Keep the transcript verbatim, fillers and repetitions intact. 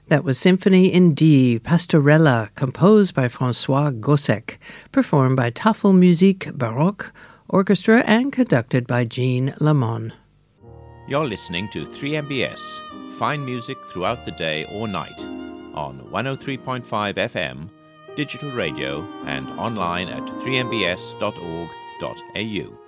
That was Symphony in D, Pastorella, composed by François Gossec, performed by Tafel Musik Baroque Orchestra and conducted by Jean Lamont. You're listening to three M B S, fine music throughout the day or night, on one oh three point five F M, digital radio, and online at three m b s dot org dot a u.